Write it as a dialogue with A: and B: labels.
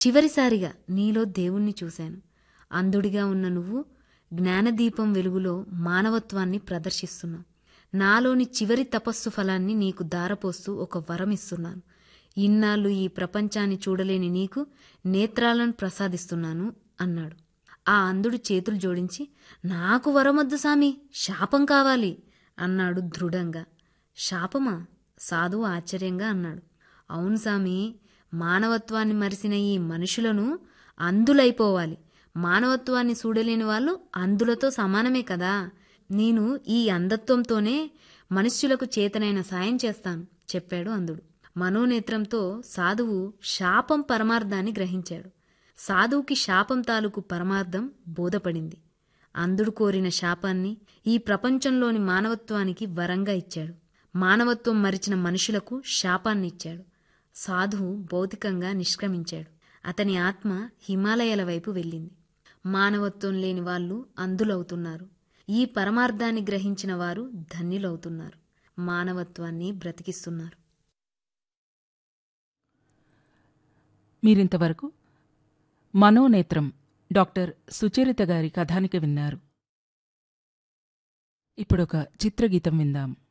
A: చివరిసారిగా నీలో దేవుణ్ణి చూశాను. అంధుడిగా ఉన్న నువ్వు జ్ఞానదీపం వెలుగులో మానవత్వాన్ని ప్రదర్శిస్తున్నావు. నాలోని చివరి తపస్సు ఫలాన్ని నీకు దారపోస్తూ ఒక వరం ఇస్తున్నాను. ఇన్నాళ్ళు ఈ ప్రపంచాన్ని చూడలేని నీకు నేత్రాలను ప్రసాదిస్తున్నాను అన్నాడు. ఆ అంధుడు చేతులు జోడించి, నాకు వరమొద్దు సామి, శాపం కావాలి అన్నాడు దృఢంగా. శాపమా? సాధువు ఆశ్చర్యంగా అన్నాడు. అవును సామి, మానవత్వాన్ని మరిసిన ఈ మనుషులను అంధులైపోవాలి. మానవత్వాన్ని చూడలేని వాళ్ళు అంధులతో సమానమే కదా. నేను ఈ అంధత్వంతోనే మనుష్యులకు చేతనైన సాయం చేస్తాను చెప్పాడు అంధుడు. మనోనేత్రంతో సాధువు శాపం పరమార్థాన్ని గ్రహించాడు. సాధువుకి శాపం తాలూకు పరమార్థం బోధపడింది. అంధుడు కోరిన శాపాన్ని ఈ ప్రపంచంలోని మానవత్వానికి వరంగా ఇచ్చాడు. మానవత్వం మరిచిన మనుషులకు శాపాన్ని ఇచ్చాడు. సాధువు భౌతికంగా నిష్క్రమించాడు. అతని ఆత్మ హిమాలయాల వైపు వెళ్ళింది. మానవత్వం లేని వాళ్ళు అంధులవుతున్నారు. ఈ పరమార్థాన్ని గ్రహించిన వారు ధన్యులవుతున్నారు. మానవత్వాన్ని బ్రతికిస్తున్నారు.
B: మీరింతవరకు మనోనేత్రం డాక్టర్ సుచరిత గారి కథానిక విన్నారు. ఇప్పుడొక చిత్రగీతం విందాం.